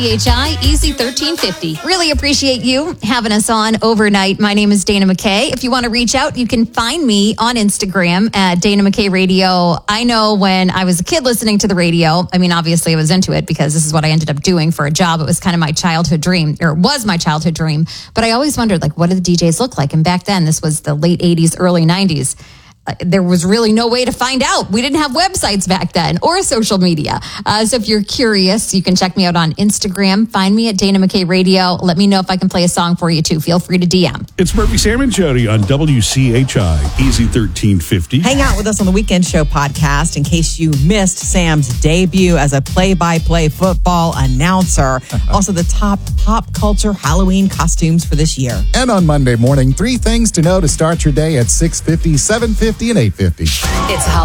PHI Easy 1350. Really appreciate you having us on overnight. My name is Dana McKay. If you want to reach out, you can find me on Instagram at Dana McKay Radio. I know when I was a kid listening to the radio, I mean, obviously I was into it because this is what I ended up doing for a job. It was kind of my childhood dream, or was my childhood dream. But I always wondered, like, what do the DJs look like? And back then, this was the late 80s, early 90s. There was really no way to find out. We didn't have websites back then or social media. So if you're curious, you can check me out on Instagram. Find me at Dana McKay Radio. Let me know if I can play a song for you too. Feel free to DM. It's Murphy, Sam, and Jody on WCHI Easy 1350. Hang out with us on the Weekend Show podcast in case you missed Sam's debut as a play-by-play football announcer. Also, the top pop culture Halloween costumes for this year. And on Monday morning, 3 things to know to start your day at 6:50, 7:50, and 8:50. It's